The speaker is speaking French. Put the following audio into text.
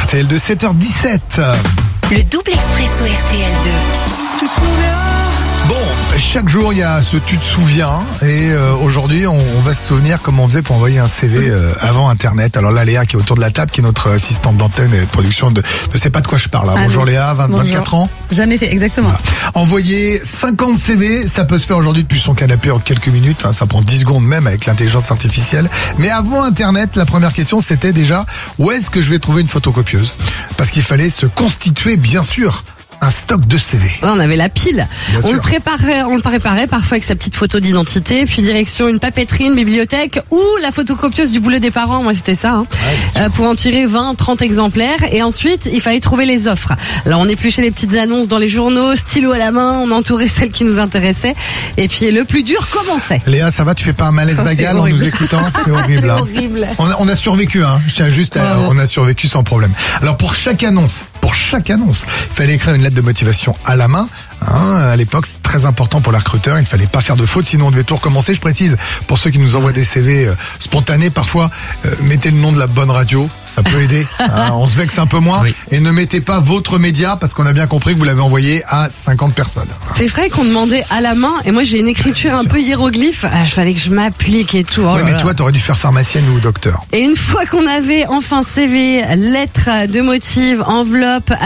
RTL2, 7h17. Le double expresso RTL2. Tu te souviens ? Bon, chaque jour il y a ce tu te souviens et aujourd'hui on va se souvenir comment on faisait pour envoyer un CV avant Internet. Alors là Léa qui est autour de la table, qui est notre assistante d'antenne et de production de ne sais pas de quoi je parle. Bonjour Léa, 24 ans. Jamais fait, exactement. Voilà. Envoyer 50 CV, ça peut se faire aujourd'hui depuis son canapé en quelques minutes, ça prend 10 secondes même avec l'intelligence artificielle. Mais avant Internet, la première question c'était déjà où est-ce que je vais trouver une photocopieuse ? Parce qu'il fallait se constituer bien sûr un stock de CV. Ouais, on avait la pile. Bien On sûr. le préparait parfois avec sa petite photo d'identité, puis direction une papeterie, une bibliothèque ou la photocopieuse du boulot des parents. Moi, c'était ça. Pour en tirer 20, 30 exemplaires. Et ensuite, il fallait trouver les offres. Alors, on épluchait les petites annonces dans les journaux, stylo à la main, on entourait celles qui nous intéressaient. Et puis, le plus dur commençait. Léa, ça va, tu fais pas un malaise Ça, c'est vagal en horrible. nous écoutant? C'est horrible. C'est hein. horrible. On a survécu, je tiens juste à, on a survécu sans problème. Alors pour chaque annonce, il fallait écrire une lettre de motivation à la main. À l'époque, c'est très important pour les recruteurs. Il ne fallait pas faire de faute, sinon on devait tout recommencer. Je précise, pour ceux qui nous envoient des CV spontanés, parfois, mettez le nom de la bonne radio. Ça peut aider. On se vexe un peu moins. Oui. Et ne mettez pas votre média, parce qu'on a bien compris que vous l'avez envoyé à 50 personnes. C'est vrai qu'on demandait à la main. Et moi, j'ai une écriture un peu hiéroglyphe. Il fallait que je m'applique et tout. Oh Oui, là mais là. toi, t'aurais dû faire pharmacienne ou docteur. Et une fois qu'on avait enfin CV, lettre de motive, enveloppe,